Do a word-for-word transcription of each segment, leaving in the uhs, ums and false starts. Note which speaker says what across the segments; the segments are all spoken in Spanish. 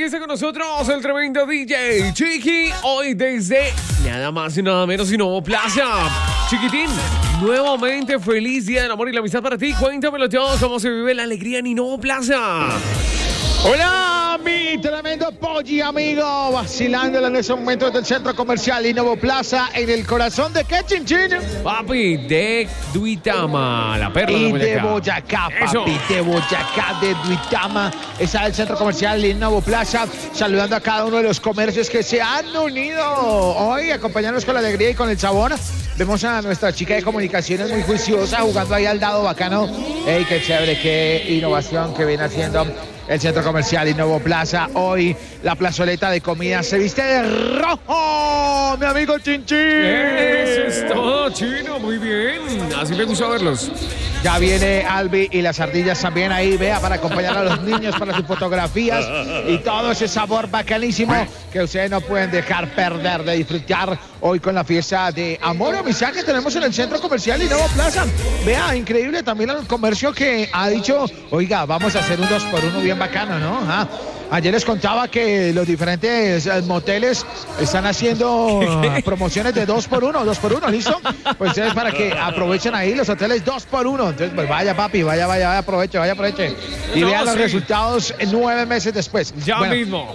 Speaker 1: está con nosotros el tremendo D J Chiqui, hoy desde nada más y nada menos y Novo Plaza. Chiquitín, nuevamente feliz día del amor y la amistad para ti. Cuéntamelo todo, cómo se vive la alegría en Novo Plaza.
Speaker 2: Hola, mi tremendo polli amigo, vacilándole en ese momento desde el centro comercial Novo Plaza, en el corazón de qué, Chinchín.
Speaker 1: Papi, de Duitama, la perla
Speaker 2: y
Speaker 1: de
Speaker 2: de
Speaker 1: Boyacá.
Speaker 2: Boyacá, papi, Eso. de Boyacá, de Duitama, está el centro comercial Novo Plaza, saludando a cada uno de los comercios que se han unido hoy, acompañándonos con la alegría y con el sabor. Vemos a nuestra chica de comunicaciones muy juiciosa, jugando ahí al dado bacano. ¡Ey, qué chévere, qué innovación que viene haciendo el centro comercial Novo Plaza! Hoy la plazoleta de comida se viste de rojo, mi amigo Chinchín.
Speaker 1: Eso es todo, Chino, muy bien. Así me gusta verlos.
Speaker 2: Ya viene Albi y las ardillas también ahí, vea, para acompañar a los niños para sus fotografías y todo ese sabor bacanísimo que ustedes no pueden dejar perder de disfrutar hoy con la fiesta de amor y amistad que tenemos en el centro comercial Novo Plaza. Vea, increíble también el comercio que ha dicho, oiga, vamos a hacer un dos por uno bien bacano, ¿no? Ah, ayer les contaba que los diferentes moteles están haciendo promociones de dos por uno, dos por uno, ¿listo? Pues ustedes para que aprovechen ahí los hoteles dos por uno. Entonces, pues vaya, papi, vaya, vaya, vaya, aproveche, vaya, aproveche. Y no, vean los sí. resultados nueve meses después.
Speaker 1: Ya
Speaker 2: bueno.
Speaker 1: mismo.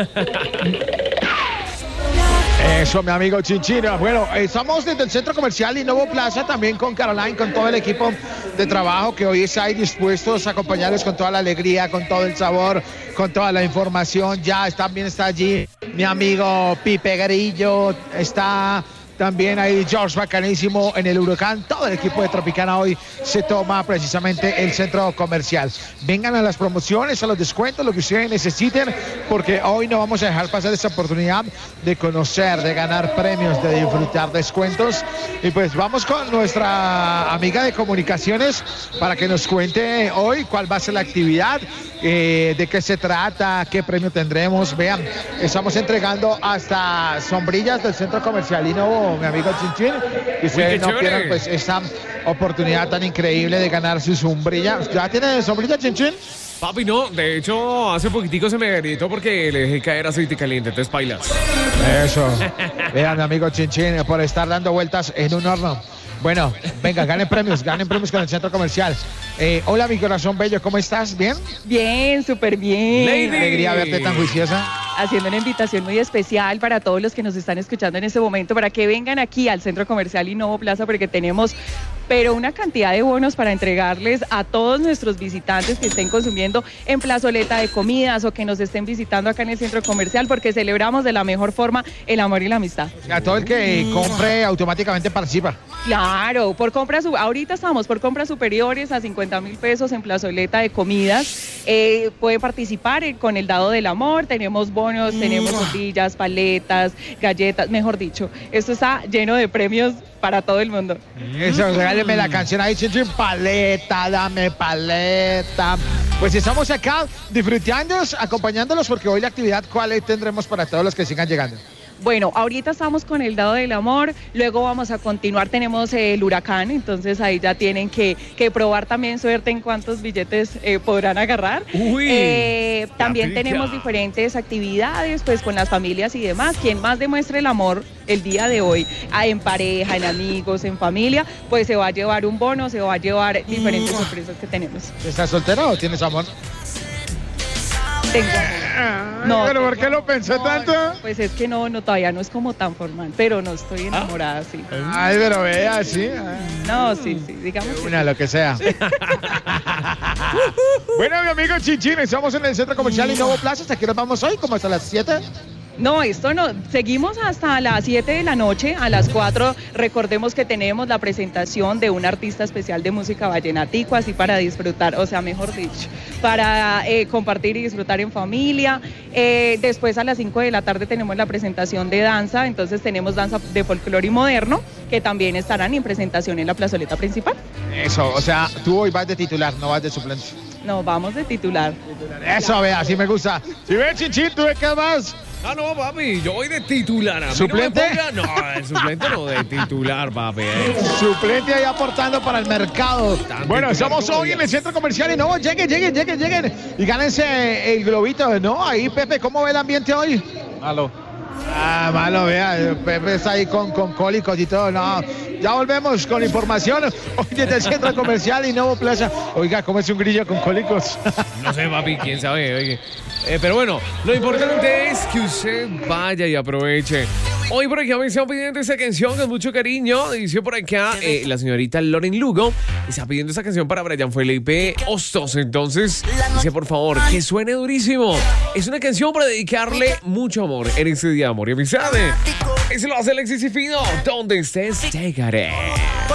Speaker 2: Eso, mi amigo Chinchino. Bueno, estamos desde el centro comercial Novo Plaza, también con Caroline, con todo el equipo de trabajo que hoy está ahí dispuestos a acompañarles con toda la alegría, con todo el sabor, con toda la información. Ya también está allí mi amigo Pipe Grillo, está también ahí George bacanísimo en el Huracán. Todo el equipo de Tropicana hoy se toma precisamente el centro comercial. Vengan a las promociones, a los descuentos, lo que ustedes necesiten, porque hoy no vamos a dejar pasar esta oportunidad de conocer, de ganar premios, de disfrutar descuentos. Y pues vamos con nuestra amiga de comunicaciones para que nos cuente hoy cuál va a ser la actividad, eh, de qué se trata, qué premio tendremos. Vean, estamos entregando hasta sombrillas del centro comercial Novo, mi amigo Chinchín, que ustedes no pierdan pues esta oportunidad tan increíble de ganar su sombrilla. ¿Ya tiene sombrilla, Chinchín?
Speaker 1: Papi, no, de hecho hace poquitico se me gritó porque le dejé caer aceite caliente, entonces pailas.
Speaker 2: Eso, vean, mi amigo Chinchín, por estar dando vueltas en un horno. Bueno, venga, ganen premios, ganen premios con el centro comercial. Eh, hola, mi corazón bello, ¿cómo estás? ¿Bien?
Speaker 3: Bien, súper bien.
Speaker 1: Lady.
Speaker 2: Alegría verte tan juiciosa.
Speaker 3: Haciendo una invitación muy especial para todos los que nos están escuchando en este momento, para que vengan aquí al centro comercial Novo Plaza, porque tenemos pero una cantidad de bonos para entregarles a todos nuestros visitantes que estén consumiendo en plazoleta de comidas o que nos estén visitando acá en el centro comercial, porque celebramos de la mejor forma el amor y la amistad.
Speaker 2: A todo el que compre automáticamente participa.
Speaker 3: Claro, por compra, ahorita estamos por compras superiores a cincuenta mil pesos en plazoleta de comidas. Eh, pueden participar con el dado del amor, tenemos bonos, tenemos tortillas, paletas, galletas, mejor dicho, esto está lleno de premios para todo el mundo.
Speaker 2: Eso, regáleme la canción ahí, Chinchín, paleta, dame paleta. Pues estamos acá disfrutándolos, acompañándolos, porque hoy la actividad, ¿cuál tendremos para todos los que sigan llegando?
Speaker 3: Bueno, ahorita estamos con el dado del amor, luego vamos a continuar, tenemos el huracán, entonces ahí ya tienen que, que probar también suerte en cuántos billetes eh, podrán agarrar.
Speaker 1: Uy,
Speaker 3: eh, también tenemos diferentes actividades pues con las familias y demás. Quien más demuestre el amor el día de hoy, en pareja, en amigos, en familia, pues se va a llevar un bono, se va a llevar diferentes mm. sorpresas que tenemos.
Speaker 2: ¿Estás soltera o tienes amor?
Speaker 3: Tengo.
Speaker 2: No, ¿pero por qué lo pensé
Speaker 3: no,
Speaker 2: tanto?
Speaker 3: Pues es que no, no, todavía no es como tan formal, pero no estoy enamorada, sí.
Speaker 2: Ay, pero vea, sí.
Speaker 3: No, sí, sí, digamos que
Speaker 2: una,
Speaker 3: sí.
Speaker 2: Lo que sea. Bueno, mi amigo Chinchín, estamos en el centro comercial Novo Plaza. ¿Hasta qué hora vamos hoy? ¿Como hasta las siete?
Speaker 3: No, esto no, seguimos hasta las siete de la noche, a las cuatro recordemos que tenemos la presentación de un artista especial de música vallenatico, así para disfrutar, o sea, mejor dicho, para eh, compartir y disfrutar en familia. Eh, después a las cinco de la tarde tenemos la presentación de danza, entonces tenemos danza de folclore y moderno, que también estarán en presentación en la plazoleta principal.
Speaker 2: Eso, o sea, tú hoy vas de titular, no vas de suplente.
Speaker 3: No, vamos de titular.
Speaker 2: Eso, vea, así me gusta. Si ves, Chinchín, ¿tú de qué vas?
Speaker 1: Ah, no, papi, yo voy de titular. A mí
Speaker 2: ¿Suplente?
Speaker 1: No, me ponga- no, el suplente no, de titular, papi. eh.
Speaker 2: Suplente ahí aportando para el mercado.
Speaker 1: Tan
Speaker 2: Bueno,
Speaker 1: titular
Speaker 2: estamos
Speaker 1: como
Speaker 2: hoy en
Speaker 1: digas.
Speaker 2: el centro comercial y no, lleguen, lleguen, lleguen, lleguen. Y gánense el globito, ¿no? Ahí, Pepe, ¿cómo ve el ambiente hoy?
Speaker 4: Aló.
Speaker 2: Ah, malo, vea, Pepe está ahí con, con cólicos y todo, no. Ya volvemos con información hoy desde el centro comercial y Nuevo Plaza. Oiga, ¿cómo es un grillo con cólicos?
Speaker 1: No sé, papi, quién sabe. Oye. Eh, pero bueno, lo importante es que usted vaya y aproveche. Hoy por acá me están pidiendo esa canción con mucho cariño. Dice por acá eh, la señorita Loren Lugo. Está pidiendo esa canción para Brian Felipe Hostos. Entonces, dice por favor que suene durísimo. Es una canción para dedicarle mucho amor en ese día de amor y amistad. Ese lo hace Alexis y Fino. Donde estés, llegaré.